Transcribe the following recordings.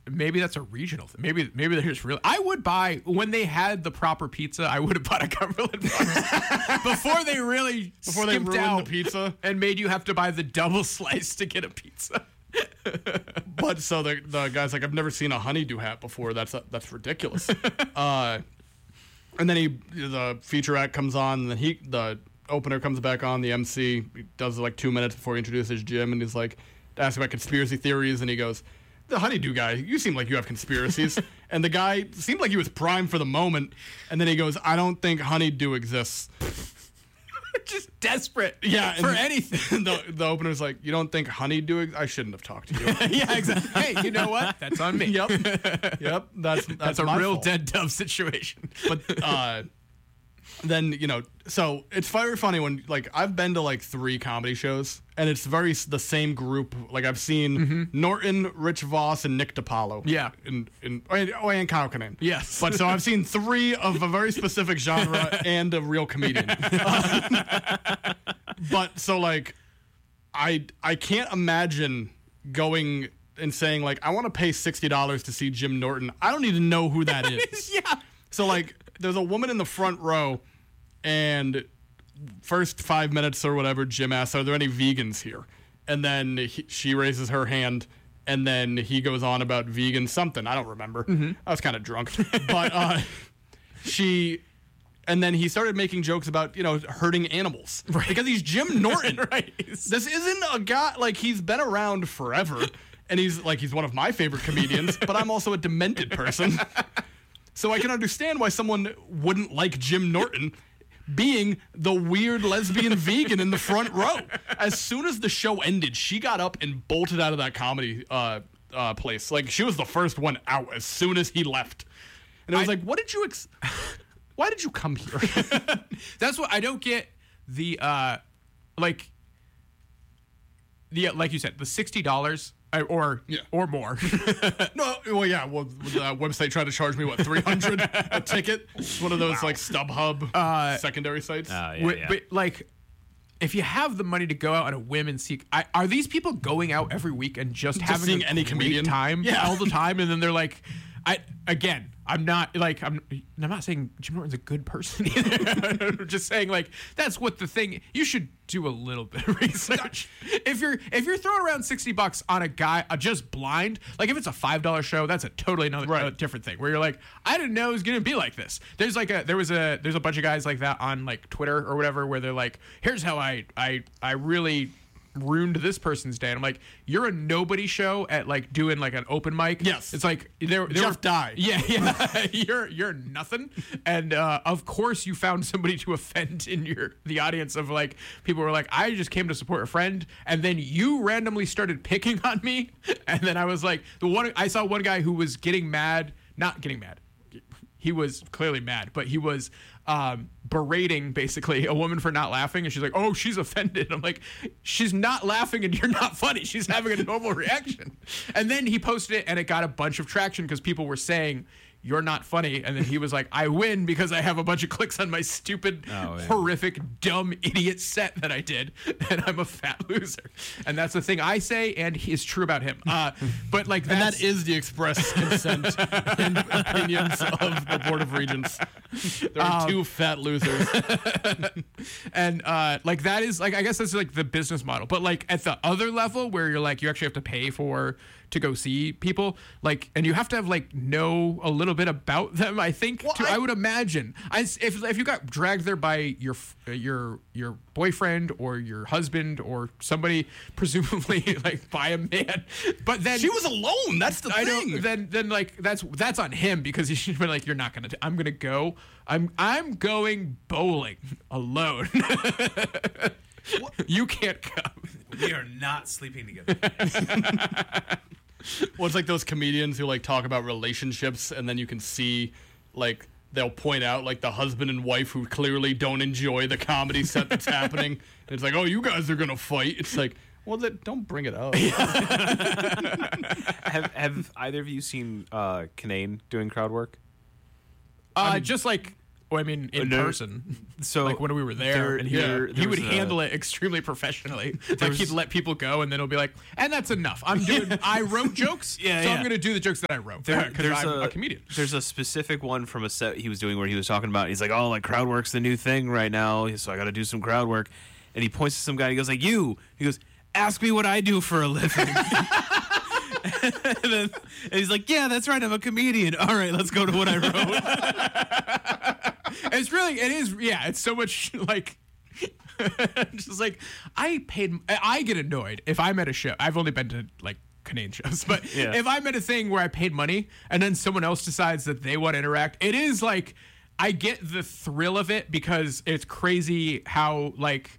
maybe that's a regional thing. Maybe they're just really. I would buy when they had the proper pizza. I would have bought a Cumberland Farms before they ruined the pizza and made you have to buy the double slice to get a pizza. But so the guy's like, I've never seen a honeydew hat before. That's ridiculous. And then the feature act comes on, and then the opener comes back on. The MC does like 2 minutes before he introduces Jim, and he's like, asking about conspiracy theories, and he goes, the honeydew guy, you seem like you have conspiracies. And the guy seemed like he was primed for the moment, and then he goes, I don't think honeydew exists. Just desperate, for anything. The opener's like, you don't think honeydew? I shouldn't have talked to you. Yeah, exactly. Hey, you know what? That's on me. Yep. That's a my real fault. dead dove situation. But then so it's very funny when like I've been to like 3 comedy shows, and it's the same group. Like I've seen Norton, Rich Voss, and Nick DiPaolo. Yeah, and Kyle Kinane. Yes, but so I've seen 3 of a very specific genre and a real comedian. But so like I can't imagine going and saying like I want to pay $60 to see Jim Norton. I don't even know who that is. Yeah. So like there's a woman in the front row, and first 5 minutes or whatever, Jim asks, are there any vegans here? And then she raises her hand, and then he goes on about vegan something. I don't remember. I was kind of drunk. But and then he started making jokes about, hurting animals. Right. Because he's Jim Norton. Right. This isn't a guy, like, he's been around forever, and he's one of my favorite comedians, but I'm also a demented person. So I can understand why someone wouldn't like Jim Norton being the weird lesbian vegan in the front row. As soon as the show ended, she got up and bolted out of that comedy place. Like, she was the first one out as soon as he left. And I was like, what did you... why did you come here? That's what I don't get. The like you said, the $60 or more. No, well, yeah. Well, the website tried to charge me $300 a ticket. It's one of those like StubHub secondary sites. But like, if you have the money to go out on a whim and seek, are these people going out every week and just having seeing a any great comedian time all the time, and then they're like, I'm not saying Jim Norton's a good person either. I'm just saying, like, that's what the thing. You should do a little bit of research. If you're throwing around $60 on a guy just blind, like if it's a $5 show, that's a totally different thing. Where you're like, I didn't know it was gonna be like this. There's a bunch of guys like that on like Twitter or whatever, where they're like, here's how I really ruined this person's day. And I'm like, you're a nobody show at like doing like an open mic. Yes. It's like Jeff Dye. Yeah. You're nothing. And of course you found somebody to offend in the audience of like, people were like, I just came to support a friend, and then you randomly started picking on me. And then I was like, I saw one guy who was not getting mad. He was clearly mad, but he was berating basically a woman for not laughing, and she's like, oh, she's offended. I'm like, she's not laughing and you're not funny. She's having a normal reaction. And then he posted it, and it got a bunch of traction because people were saying, you're not funny. And then he was like, I win because I have a bunch of clicks on my stupid, horrific, dumb, idiot set that I did, and I'm a fat loser. And that's the thing I say, and is true about him. But like, and that is the express consent and opinions of the Board of Regents. There are 2 fat losers. And like, that is like, I guess that's like the business model. But like at the other level where you're like, you actually have to pay to go see people, like, and you have to have like know a little bit about them, I think. I would imagine, if you got dragged there by your boyfriend or your husband or somebody, presumably like by a man, but then she was alone. That's the thing. Then like that's on him, because he should have been like, you're not gonna. I'm gonna go. I'm going bowling alone. You can't come. We are not sleeping together. Well, it's like those comedians who like talk about relationships, and then you can see like they'll point out like the husband and wife who clearly don't enjoy the comedy set that's happening. And it's like, oh, you guys are gonna fight. It's like, well, don't bring it up. Have either of you seen Kinane doing crowd work? Just like Well, I mean, in No. person. So Like when we were there, and he there would was handle it extremely professionally. Like he'd let people go, and then he'll be like, "And that's enough. I wrote jokes, Yeah, so yeah. I'm going to do the jokes that I wrote because There's I'm a comedian." There's a specific one from a set he was doing where he was talking about. He's like, "Oh, like crowd work's the new thing right now, so I got to do some crowd work." And he points to some guy. And he goes like, "You." He goes, "Ask me what I do for a living." and he's like, "Yeah, that's right. I'm a comedian. All right, let's go to what I wrote." It's so much like, just like, I get annoyed if I'm at a show. I've only been to like Canadian shows, but Yeah. if I'm at a thing where I paid money and then someone else decides that they want to interact, it is like, I get the thrill of it because it's crazy how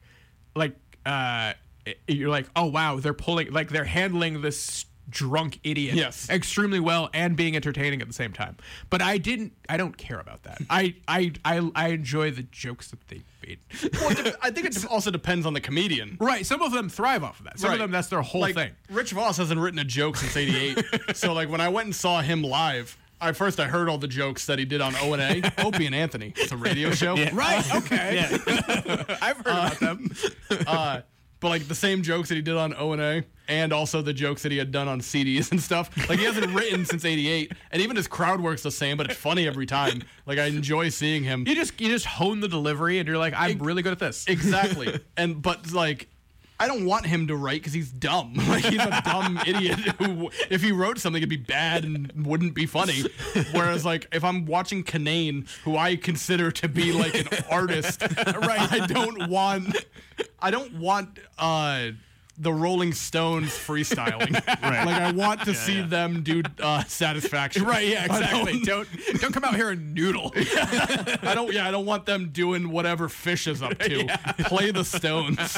you're like, oh wow, they're handling this drunk idiot Yes. extremely well and being entertaining at the same time. But I don't care about that. I enjoy the jokes that they made. Well, I think it also depends on the comedian. Right. Some of them thrive off of that. Some of Right. them, that's their whole Like, thing. Rich Voss hasn't written a joke since '88. So like when I went and saw him live, I heard all the jokes that he did on O&A. Opie and Anthony. It's a radio show. Right. Okay. I've heard about them. But like the same jokes that he did on O&A and also the jokes that he had done on CDs and stuff. Like he hasn't written since '88, and even his crowd work's the same, but it's funny every time. Like I enjoy seeing him. You just hone the delivery, and you're like, I'm really good at this. Exactly. But like I don't want him to write because he's dumb. Like he's a dumb idiot who, if he wrote something, it'd be bad and wouldn't be funny. Whereas like if I'm watching Kanane, who I consider to be like an artist, right? I don't want the Rolling Stones freestyling. Right. Like I want to see them do Satisfaction. Right. Yeah. Exactly. Don't come out here and noodle. I don't want them doing whatever Fish is up to. Play the Stones.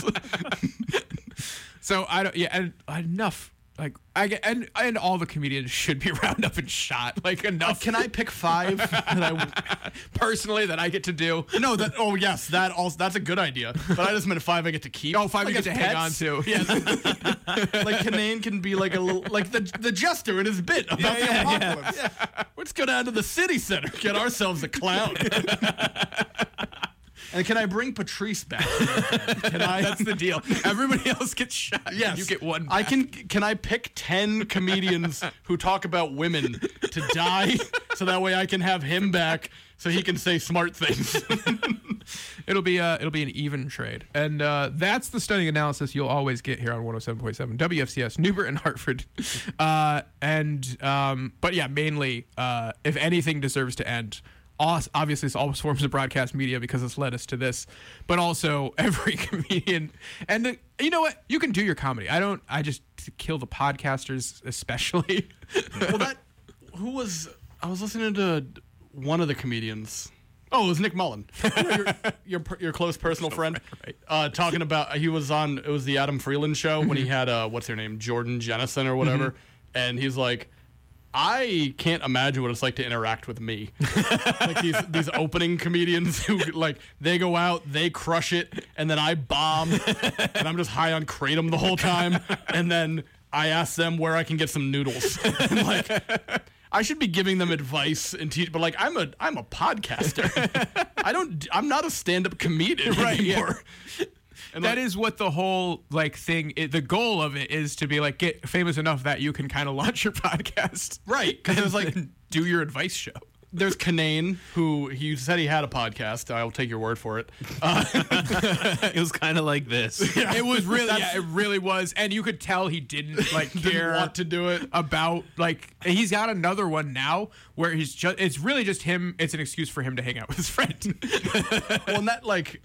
So I don't. Yeah. And enough. Like I get, and all the comedians should be rounded up and shot. Like enough. Can I pick 5 that personally that I get to do? No, yes, that's a good idea. But I just meant 5 I get to keep. Oh, 5 like you get to hang on to. Yeah. Like Kanane can be like a little, like the jester in his bit about the apocalypse. Yeah. Let's go down to the city center, get ourselves a clown. And can I bring Patrice back? Can I? That's the deal. Everybody else gets shot. Yes. You get one back. Can I pick 10 comedians who talk about women to die so that way I can have him back so he can say smart things? It'll be an even trade. And that's the stunning analysis you'll always get here on 107.7 WFCS, Newbert and Hartford. But yeah, mainly, if anything deserves to end, obviously it's all forms of broadcast media because it's led us to this, but also every comedian. And you know what? You can do your comedy. I just kill the podcasters especially. Well, I was listening to one of the comedians. Oh, it was Nick Mullen, your close personal friend, right. Talking about, it was the Adam Freeland show when he had, what's her name, Jordan Jennison or whatever, and he's like, I can't imagine what it's like to interact with me. Like these opening comedians who like they go out, they crush it, and then I bomb, and I'm just high on kratom the whole time, and then I ask them where I can get some noodles. And like I should be giving them advice and teach, but like I'm a podcaster. I'm not a stand-up comedian anymore. And that is what the whole like thing. The goal of it is to be like get famous enough that you can kind of launch your podcast, right? Because there's like do your advice show. There's Kanane, who he said he had a podcast. I'll take your word for it. It was kind of like this. Yeah. It was really, it really was, and you could tell he didn't like care want to do it about like he's got another one now where it's really just him. It's an excuse for him to hang out with his friend. Well, and that like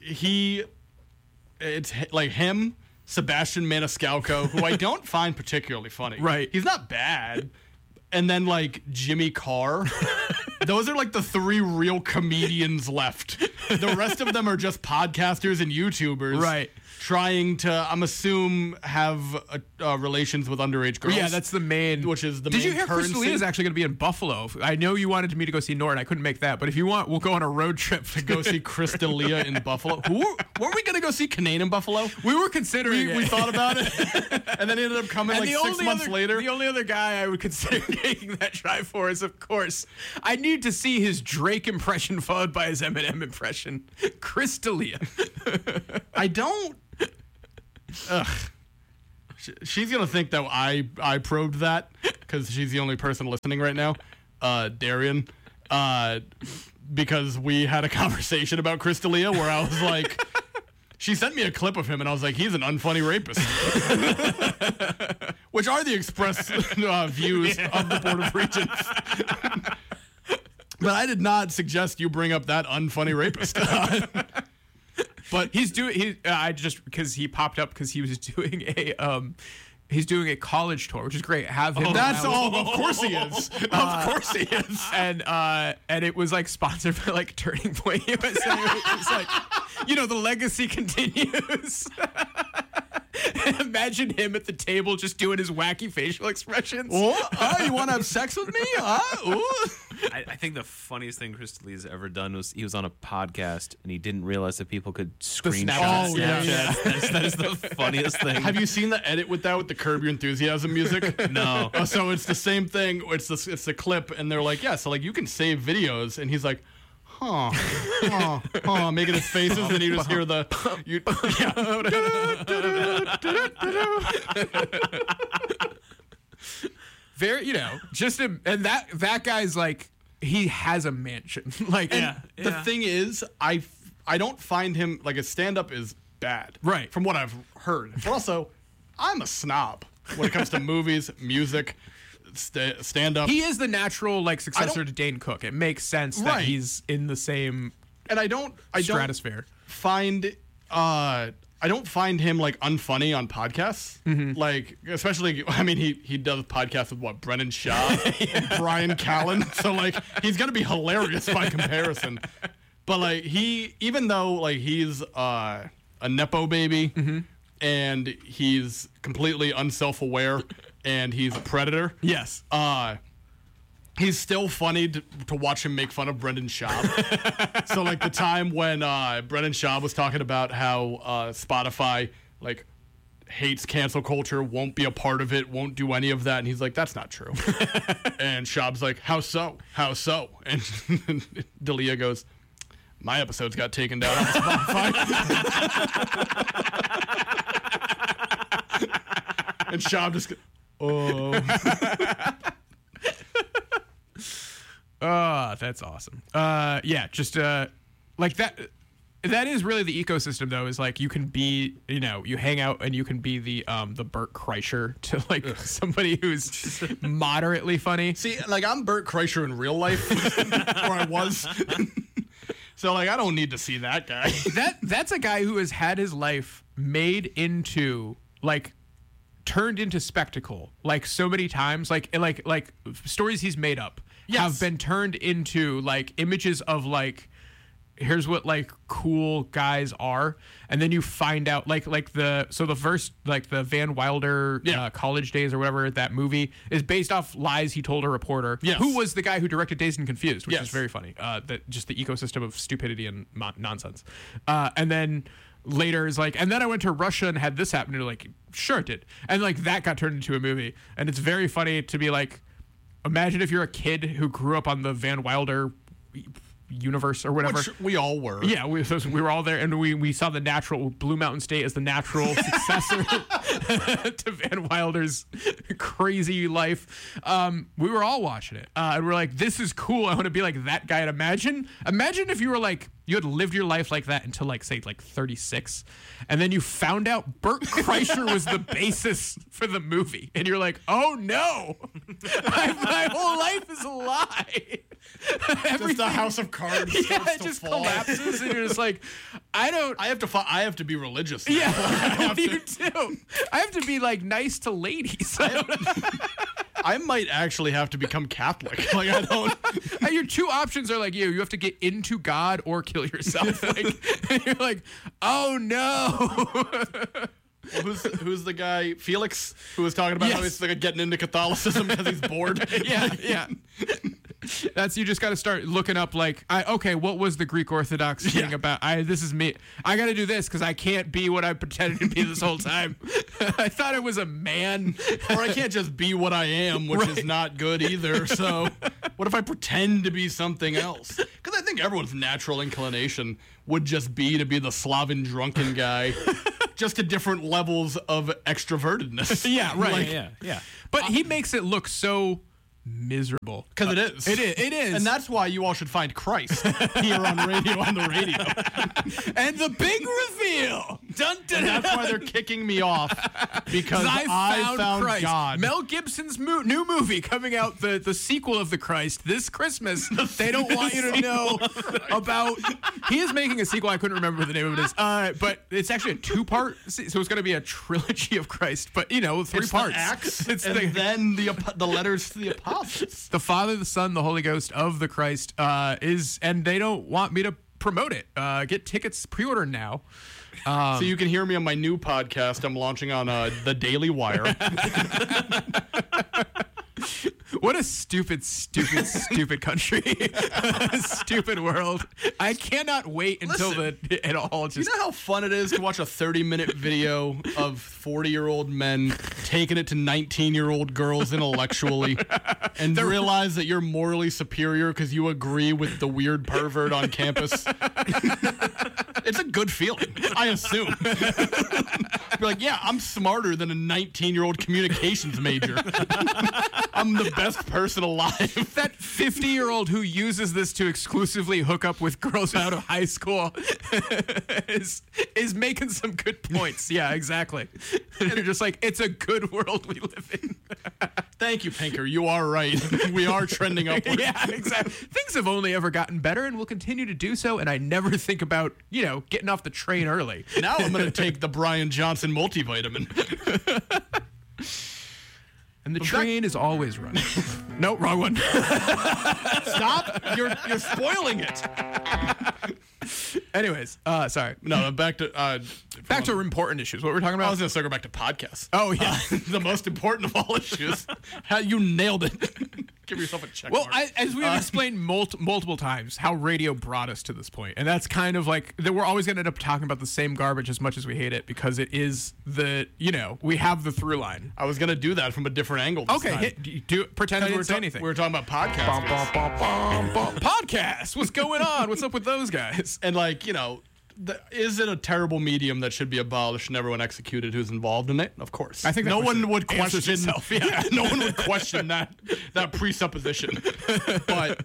it's like him, Sebastian Maniscalco, who I don't find particularly funny. Right. He's not bad. And then like Jimmy Carr. Those are like the 3 real comedians left. The rest of them are just podcasters and YouTubers. Right. trying to, have relations with underage girls. Yeah, that's the main. Which is the Did main you hear currency. Crystalia is actually going to be in Buffalo? I know you wanted me to go see Norton. I couldn't make that, but if you want, we'll go on a road trip to Go see Crystalia in Buffalo. Weren't we gonna go see Kanane in Buffalo? We were considering. We thought about it, and then it ended up coming And like the 6 months later. The only other guy I would consider taking that drive for is, of course, I need to see his Drake impression followed by his Eminem impression. Crystalia. I don't. Ugh. She's gonna think that I probed that because she's the only person listening right now, Darian. Because we had a conversation about Crystalia where I was like, she sent me a clip of him and I was like, he's an unfunny rapist. Which are the express views of the Board of Regents. But I did not suggest you bring up that unfunny rapist. But I just because he popped up because he was doing he's doing a college tour, which is great. Have him. That's all. Of course he is. Of course he is. And it was like sponsored by like Turning Point USA. It's like, the legacy continues. Imagine him at the table just doing his wacky facial expressions. Oh, you want to have sex with me? I think the funniest thing Crystalia's ever done was he was on a podcast and he didn't realize that people could screenshot Snapchat. Oh, yeah. Snapchat. That is the funniest thing. Have you seen the edit with the Curb Your Enthusiasm music? No. So it's the same thing. It's the clip, and they're like, yeah, so like you can save videos, and he's like, making his faces, and you just hear the, Very, and that guy's like, he has a mansion. Like, The thing is, I don't find him like his stand-up is bad, Right. From what I've heard, but also I'm a snob when it comes to movies, music, stand-up. he is the natural like successor to Dane Cook. It makes sense that Right. he's in the same And I don't stratosphere. find I don't find him like unfunny on podcasts. Like, especially, I mean, he does podcasts with Brennan Shaw, and Brian Callen. So like, he's gonna be hilarious by comparison. But like, even though like he's a nepo baby, and he's completely unself-aware, and he's a predator. Yes. He's still funny to watch him make fun of Brendan Schaub. So, like, the time when Brendan Schaub was talking about how Spotify, like, hates cancel culture, won't be a part of it, won't do any of that. And he's like, that's not true. And Schaub's like, how so? How so? And D'Elia goes, my episodes got taken down on Spotify. And Schaub just goes, Oh, that's awesome. Yeah, just like that. That is really the ecosystem, though. Is like you can be, you hang out and you can be the Bert Kreischer to like somebody who's moderately funny. See, like I'm Bert Kreischer in real life, or I was. So like I don't need to see that guy. That's a guy who has had his life made into like turned into spectacle like so many times, like stories he's made up. Yes. Have been turned into like images of like, here's what like cool guys are, and then you find out like the first like the Van Wilder College Days or whatever, that movie is based off lies he told a reporter who was the guy who directed Dazed and Confused, which is very funny. That just the ecosystem of stupidity and nonsense, and then later is like, and then I went to Russia and had this happen. And you're like, sure it did, and like that got turned into a movie, and it's very funny to be like, imagine if you're a kid who grew up on the Van Wilder universe or whatever. Which we all were. Yeah, we were all there, and we saw the natural Blue Mountain State as the natural successor to Van Wilder's crazy life. We were all watching it, and we're like, "This is cool. I want to be like that guy." And imagine if you were like, you had lived your life like that until like say like 36, and then you found out Bert Kreischer was the basis for the movie, and you're like, "Oh no, my whole life is a lie." Just a house of cards. Yeah, it just collapses, and you're just like, I have to be religious now. Yeah, you do. I have to be like nice to ladies. I might actually have to become Catholic. Like, I don't. And your two options are like you have to get into God or kill yourself. Like, and you're like, oh no. Who's the guy, Felix, who was talking about how he's like getting into Catholicism because he's bored? Yeah. That's, you just got to start looking up like, okay, what was the Greek Orthodox thing about? This is me. I got to do this because I can't be what I pretended to be this whole time. I thought I was a man. Or I can't just be what I am, which is not good either. So what if I pretend to be something else? Because I think everyone's natural inclination would just be to be the Slavic drunken guy, just to different levels of extrovertedness. Yeah, right. Yeah. But he makes it look so miserable. Because it is. It is. And that's why you all should find Christ here on the radio. And the big reveal. Dun, dun, And that's why they're kicking me off, because I found Christ. God. Mel Gibson's new movie coming out, the sequel of The Christ, this Christmas. They don't want you to know about. He is making a sequel. I couldn't remember what the name of it is. But it's actually a 2-part. So it's going to be a trilogy of Christ. But, 3 It's parts. the Acts, It's and then the letters to the apostles. the Father, the Son, the Holy Ghost of the Christ and they don't want me to promote it. Get tickets, pre-order now. So you can hear me on my new podcast I'm launching on the Daily Wire. What a stupid country. Stupid world. I cannot wait until it all You just. know how fun it is to watch a 30-minute video of 40-year-old men taking it to 19-year-old girls intellectually and realize that you're morally superior because you agree with the weird pervert on campus? It's a good feeling, I assume. You're like, yeah, I'm smarter than a 19-year-old communications major. I'm the best person alive. That 50-year-old who uses this to exclusively hook up with girls out of high school is making some good points. Yeah, exactly. And you're just like, it's a good world we live in. Thank you, Pinker. You are right. We are trending upward. Yeah, exactly. Things have only ever gotten better and will continue to do so. And I never think about, getting off the train early. Now I'm going to take the Brian Johnson multivitamin. And the train is always running. No, wrong one. Stop. You're spoiling it. Anyways, sorry. No, back to important issues. What were we talking I about? was going to circle back to podcasts. Oh, yeah. The most important of all issues. How you nailed it. Give yourself a check Well, mark. as we've explained multiple times, how radio brought us to this point. And that's kind of like, that we're always going to end up talking about the same garbage as much as we hate it, because it is we have the through line. I was going to do that from a different angle this time. Pretend I didn't say anything. We were talking about podcasts. Podcast. What's going on? What's up with those guys? And is it a terrible medium that should be abolished and everyone executed who's involved in it? Of course. I think that no question one would answers question. itself, yeah. No one would question that presupposition. But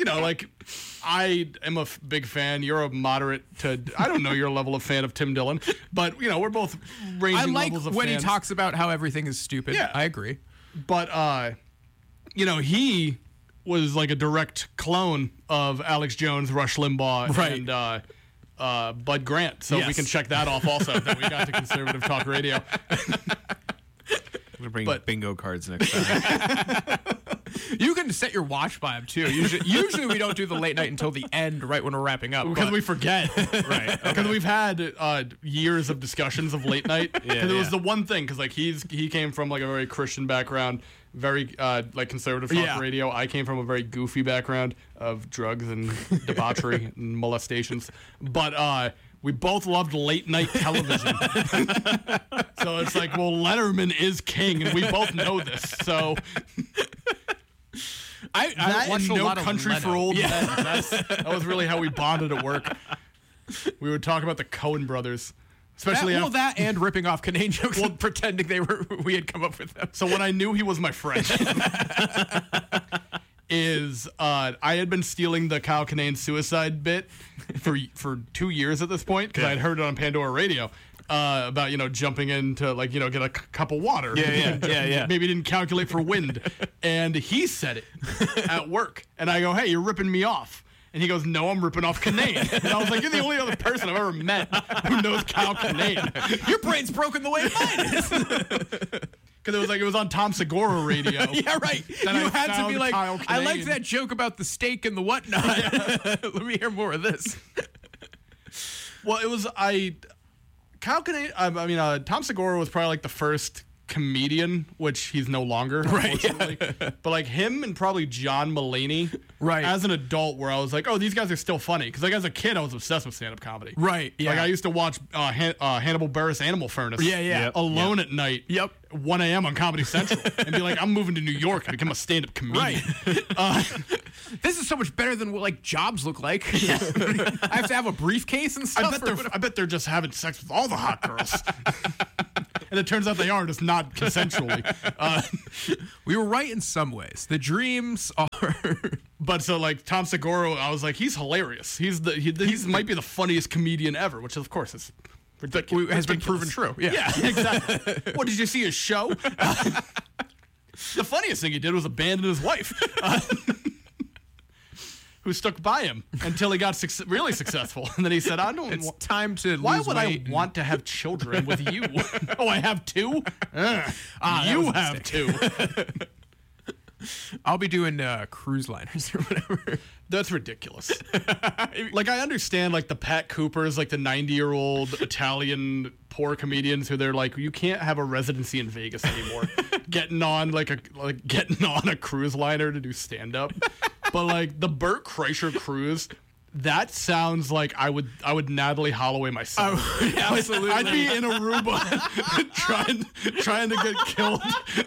I am a big fan. You're a moderate to, I don't know your level of fan of Tim Dillon, but we're both ranging I like levels of when fans. he talks about how everything is stupid. Yeah. I agree. But he was like a direct clone of Alex Jones, Rush Limbaugh, Right. and Bud Grant. So we Yes. can check that off also, that we got to conservative talk radio. I'm gonna bring bingo cards next time. You can set your watch by them too. Usually we don't do the late night until the end, right when we're wrapping up. Because but- we forget. Right. Because we've had years of discussions of late night. Because it was the one thing, because he came from like a very Christian background, very conservative talk radio. I came from a very goofy background of drugs and debauchery and molestations. But we both loved late night television. So it's like, well, Letterman is king, and we both know this. So I watched a No lot of Country Leno. for Old Men. That was really how we bonded at work. We would talk about the Coen brothers. Especially that and ripping off Canadian jokes and pretending we had come up with them. So when I knew he was my friend, I had been stealing the Kyle Kinane suicide bit for 2 years at this point, because I'd heard it on Pandora Radio about jumping in to get a cup of water. Yeah. Maybe didn't calculate for wind, and he said it at work, and I go, "Hey, you're ripping me off." And he goes, "No, I'm ripping off Kinane." And I was like, "You're the only other person I've ever met who knows Kyle Kinane." Your brain's broken the way mine is. Because it was on Tom Segura radio. Yeah, right. Then You I had to found be like, Kyle I liked Kinane. that joke about the steak and the whatnot. Let me hear more of this. Well, it was Kyle Kinane. Tom Segura was probably like the first comedian, which he's no longer, unfortunately. But like him and probably John Mulaney, Right. as an adult, where I was like, oh, these guys are still funny. Because like as a kid, I was obsessed with stand-up comedy. Right, yeah. Like I used to watch Hannibal Buress Animal Furnace. Yeah, yeah. Yep. Alone at night. Yep. 1 a.m. on Comedy Central, and be like, I'm moving to New York and become a stand-up comedian. This is so much better than what like jobs look like. I have to have a briefcase and stuff. I bet they're just having sex with all the hot girls. And it turns out they are, just not consensually. We were right in some ways. The dreams are. But so like Tom Segura, I was like, he's hilarious. He might be the funniest comedian ever, which of course is ridiculous. has been proven true. Yeah, exactly. What, did you see his show? The funniest thing he did was abandon his wife, who stuck by him until he got really successful. And then he said, I don't It's time to Why lose would weight. I want to have children with you? Oh, I have two? that was You a have two. I'll be doing cruise liners or whatever. That's ridiculous. Like, I understand, like, the Pat Coopers, like, the 90-year-old Italian poor comedians who they're like, you can't have a residency in Vegas anymore. getting on a cruise liner to do stand-up. But, like, the Burt Kreischer cruise, that sounds like I would Natalie Holloway myself. Absolutely. I'd be in Aruba trying to get killed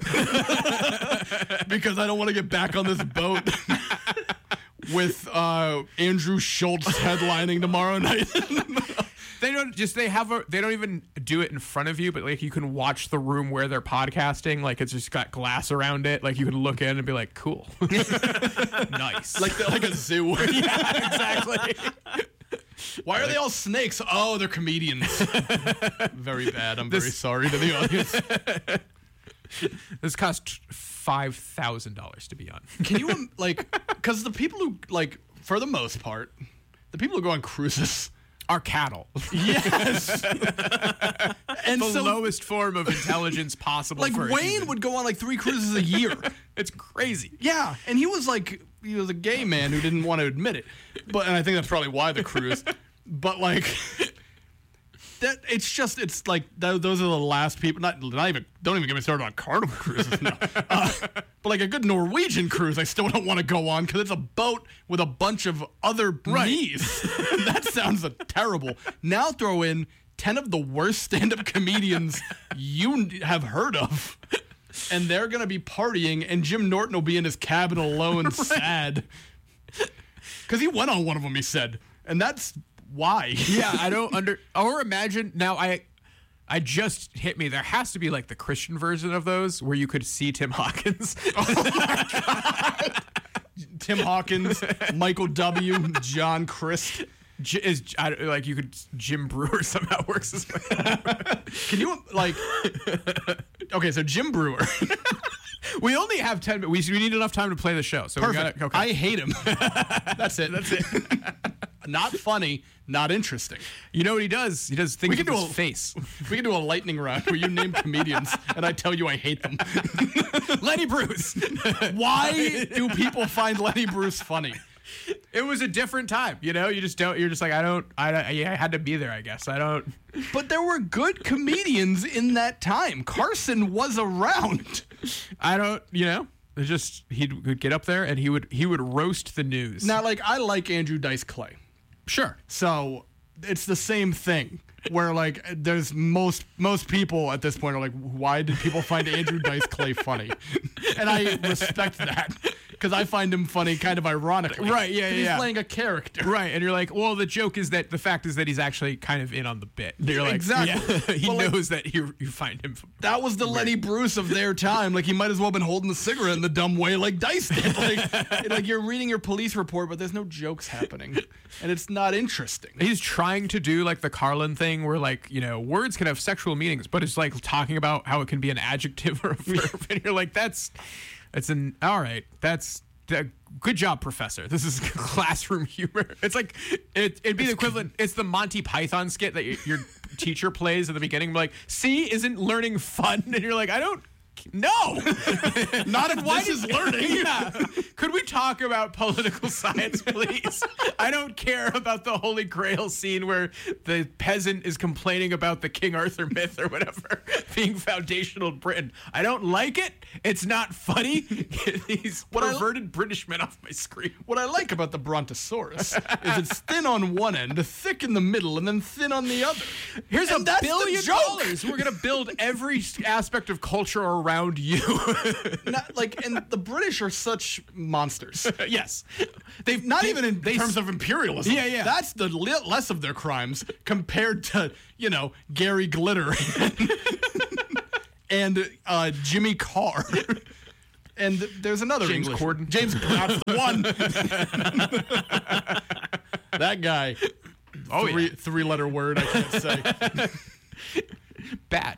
because I don't want to get back on this boat with Andrew Schultz headlining tomorrow night. They don't even do it in front of you, but like you can watch the room where they're podcasting. Like it's just got glass around it. Like you can look in and be like, cool. Nice. like a zoo. Yeah, exactly. Why are they all snakes? Oh, they're comedians. Very bad. I'm very sorry to the audience. This cost $5,000 to be on. Can you because the people who for the most part, the people who go on cruises Are cattle. Yes. And The so, lowest form of intelligence possible. like, for a Wayne human. would go on like 3 cruises a year. It's crazy. Yeah, and he was a gay man who didn't want to admit it. And I think that's probably why the cruise. But like that, it's like those are the last people. Not even. Don't even get me started on Carnival cruises. No. But like a good Norwegian cruise, I still don't want to go on because it's a boat with a bunch of other me's. That sounds terrible. Now throw in 10 of the worst stand-up comedians you have heard of. And they're going to be partying, and Jim Norton will be in his cabin alone, sad. Because he went on one of them, he said. And that's why. Yeah, I don't or imagine now I just hit me. There has to be like the Christian version of those where you could see Tim Hawkins. Tim Hawkins, Michael W., John Christ. You could Jim Brewer somehow works as well. Can you okay, so Jim Brewer. We only have 10 minutes. We need enough time to play the show. So Perfect. We gotta, okay. I hate him. That's it. Not funny, not interesting. You know what he does? He does things with his face. We can do a lightning round where you name comedians and I tell you I hate them. Lenny Bruce. Why do people find Lenny Bruce funny? It was a different time, you know. You just don't. You're just like I had to be there. I guess I don't. But there were good comedians in that time. Carson was around. I don't. You know. It's just he would get up there and he would roast the news. Now, I like Andrew Dice Clay. Sure. So it's the same thing where there's most people at this point are like, why did people find Andrew Dice Clay funny? And I respect that because I find him funny kind of ironically. Right, yeah, 'Cause yeah. He's playing a character. Right, and you're like, well, the joke is that the fact is that he's actually kind of in on the bit. You're like, Exactly. yeah, he But, knows that you find him. That was the Lenny Bruce of their time. He might as well have been holding the cigarette in the dumb way like Dice did. You're reading your police report, but there's no jokes happening. And it's not interesting. He's trying to do the Carlin thing where words can have sexual meanings, but it's talking about how it can be an adjective or a verb. And you're like, all right, good job, professor. This is classroom humor. It's it'd be the equivalent. It's the Monty Python skit that your teacher plays at the beginning. See, isn't learning fun? And you're like, I don't No. Not if this is learning. Yeah. Could we talk about political science, please? I don't care about the Holy Grail scene where the peasant is complaining about the King Arthur myth or whatever being foundational in Britain. I don't like it. It's not funny. Get these perverted British men off my screen. What I like about the Brontosaurus is it's thin on one end, thick in the middle, and then thin on the other. Here's And $1 that's the billion. joke. We're gonna build every aspect of culture around you. And the British are such monsters. Yes, Not even in terms of imperialism. Yeah, yeah. That's the less of their crimes compared to, Gary Glitter and Jimmy Carr. And there's another James English Corden. James, that's the one. That guy. Oh, yeah. Three-letter word I can't say. Bad.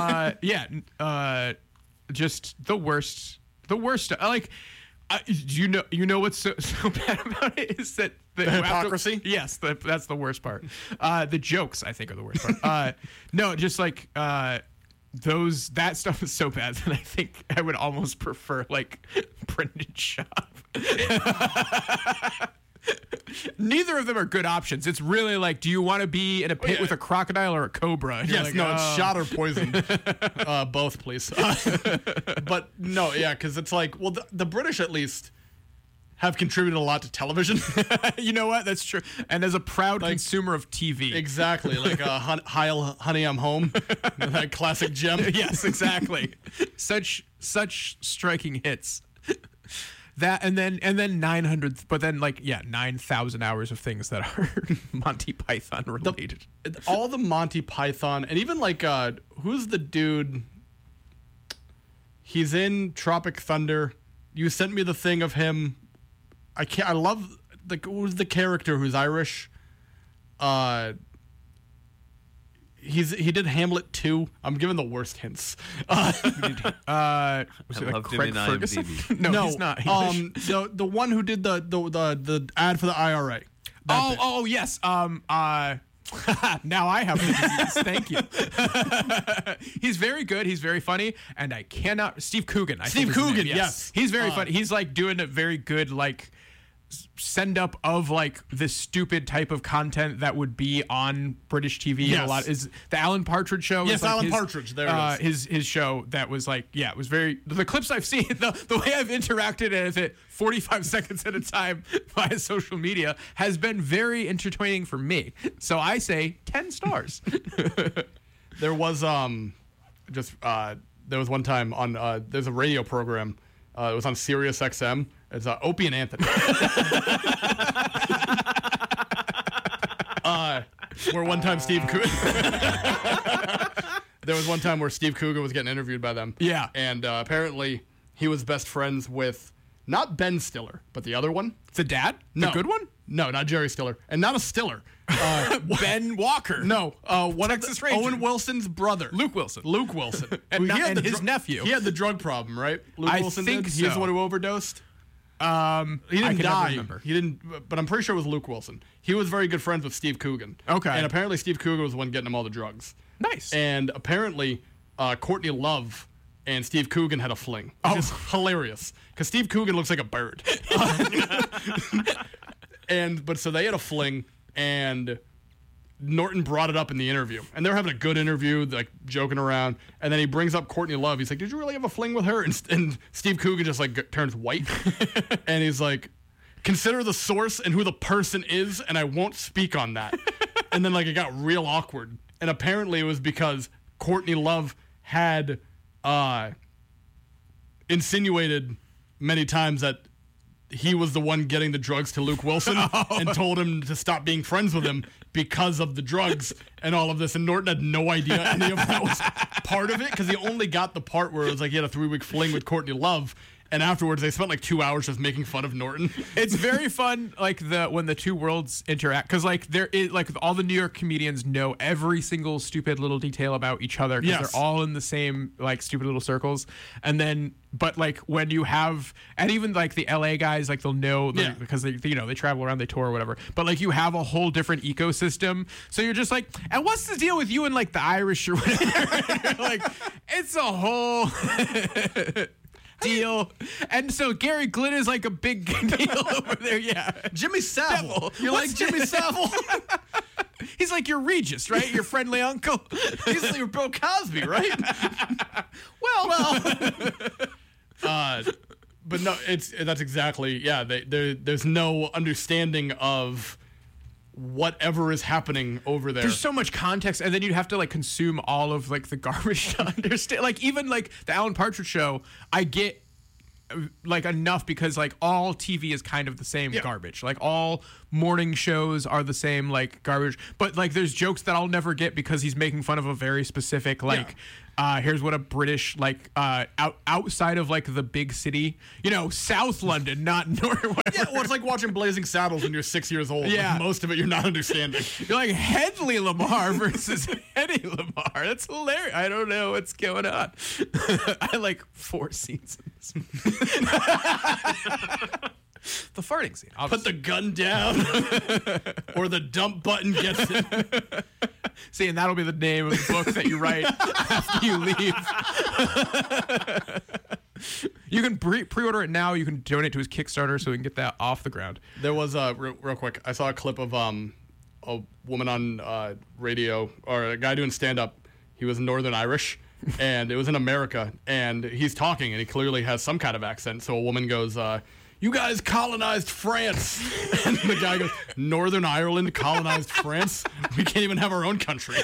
Just the worst. The worst. You know what's so bad about it is that The hypocrisy? Yes, that's the worst part. The jokes, I think, are the worst part. No, just like that stuff is so bad that I think I would almost prefer like Brendan Schaub. Neither of them are good options. It's really like, do you want to be in a pit with a crocodile or a cobra? And you're Yes, like, no, it's oh. shot or poisoned. Both, please. But no, yeah, because it's like, well, the British at least have contributed a lot to television. You know what? That's true. And as a proud consumer of TV. Exactly, like Heil, Honey, I'm Home, that classic gem. Yes, exactly. Such striking hits. That and then 900, but then 9,000 hours of things that are Monty Python related. All the Monty Python, and even who's the dude? He's in Tropic Thunder. You sent me the thing of him. I love who's the character who's Irish? He did Hamlet 2. I'm giving the worst hints. Was it loved him Craig in Ferguson? Oh, No, he's not. The one who did the ad for the IRA. Oh, yes. Now I have the disease. Thank you. He's very good. He's very funny, and I cannot. Steve Coogan. Steve Coogan, yes. He's very funny. He's doing a very good send up of this stupid type of content that would be on British TV. Yes. A lot is the Alan Partridge show. Yes, Alan Partridge. There it is. His show that was it was very. The clips I've seen, the way I've interacted with it 45 seconds at a time via social media has been very entertaining for me. So I say 10 stars. There was there was one time on there's a radio program. It was on Sirius XM. It's Opie and Anthony. Where one time there was one time where Steve Coogan was getting interviewed by them. Yeah. And apparently he was best friends with not Ben Stiller, but the other one. The dad? No. The good one? No, not Jerry Stiller. And not a Stiller. Ben Walker. No, one Texas of Ranger. Owen Wilson's brother. Luke Wilson. Luke Wilson. And He had the his nephew. He had the drug problem, right? Luke I Wilson think did? He was so. the one who overdosed? He I didn't can never die. remember. He didn't, but I'm pretty sure it was Luke Wilson. He was very good friends with Steve Coogan. Okay. And apparently Steve Coogan was the one getting him all the drugs. Nice. And apparently Courtney Love and Steve Coogan had a fling. Which is hilarious. Because Steve Coogan looks like a bird. So they had a fling, and Norton brought it up in the interview. And they're having a good interview, joking around. And then he brings up Courtney Love. He's like, "Did you really have a fling with her?" And Steve Coogan just turns white. And he's like, "Consider the source and who the person is, and I won't speak on that." And then it got real awkward. And apparently it was because Courtney Love had insinuated many times that he was the one getting the drugs to Luke Wilson and told him to stop being friends with him because of the drugs and all of this. And Norton had no idea any of that was part of it because he only got the part where it was he had a 3-week fling with Courtney Love. And afterwards, they spent like 2 hours just making fun of Norton. It's very fun, like when the two worlds interact, because like there is like all the New York comedians know every single stupid little detail about each other because Yes. they're all in the same like stupid little circles, and then but like when you have, and even like the LA guys, like they'll know Yeah. because they they travel around, they tour or whatever, but like you have a whole different ecosystem, so you're just like, and what's the deal with you and like the Irish or whatever? Like it's a whole deal. And so Gary Glynn is like a big deal over there. Yeah. Jimmy Savile. Devil. You like Jimmy Savile? He's like your Regis, right? Your friendly uncle. He's your Bill Cosby, right? But no, that's exactly, yeah. There's no understanding of whatever is happening over there. There's so much context, and then you'd have to like consume all of like the garbage to understand. Like even like the Alan Partridge Show, I get like enough because like all TV is kind of the same garbage. Like all morning shows are the same like garbage. But like there's jokes that I'll never get because he's making fun of a very specific like. Here's what a British like outside of like the big city, South London, not North. Yeah, well, it's like watching Blazing Saddles when you're 6 years old. Yeah. Most of it you're not understanding. You're like Hedley Lamar versus Eddie Lamar. That's hilarious. I don't know what's going on. I like 4 scenes in this movie. The farting scene. Put the gun down, or the dump button gets it. See, and that'll be the name of the book that you write after you leave. You can pre-order it now. You can donate to his Kickstarter so we can get that off the ground. There was real quick. I saw a clip of a woman on radio, or a guy doing stand-up. He was Northern Irish, and it was in America. And he's talking, and he clearly has some kind of accent. So a woman goes, "You guys colonized France," and the guy goes, "Northern Ireland colonized France? We can't even have our own country."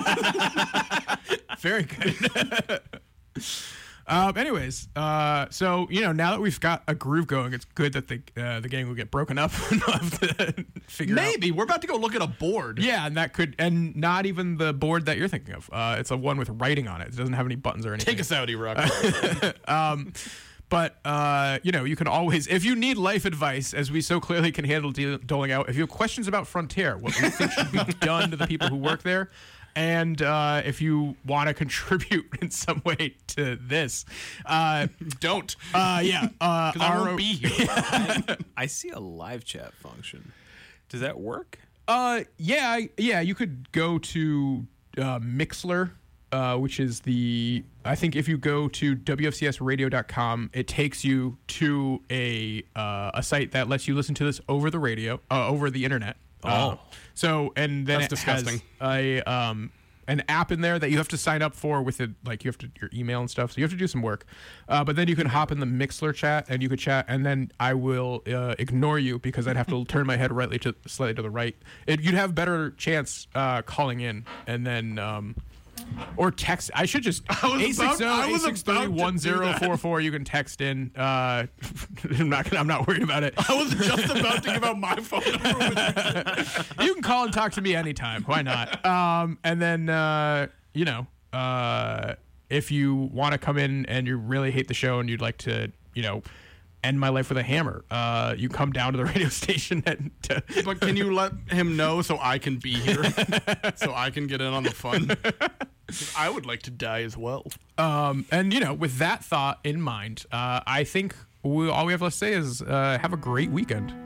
Very good. Anyways, so now that we've got a groove going, it's good that the gang will get broken up and we'll have to figure out. Maybe we're about to go look at a board. Yeah, and not even the board that you're thinking of. It's a one with writing on it. It doesn't have any buttons or anything. Take us out, E-Rock. But, you can always, if you need life advice, as we so clearly can handle doling out, if you have questions about Frontier, what we think should be done to the people who work there, and if you want to contribute in some way to this, Don't. yeah. Because I won't be here. I see a live chat function. Does that work? Yeah, you could go to Mixler, which is I think if you go to WFCSradio.com, it takes you to a site that lets you listen to this over the radio, over the internet. So, and then That's disgusting. Has an app in there that you have to sign up for with it, like you have to your email and stuff. So you have to do some work. But then you can hop in the Mixler chat and you could chat, and then I will ignore you because I'd have to turn my head slightly to the right. You'd have better chance calling in, and then or text. I should just 860-863-1044. You can text in. I'm not worried about it. I was just about to give out my phone number. You can call and talk to me anytime. Why not? And then if you want to come in and you really hate the show and you'd like to end my life with a hammer, you come down to the radio station But can you let him know so I can be here, so I can get in on the fun? I would like to die as well. And with that thought in mind, I think all we have to say is have a great weekend.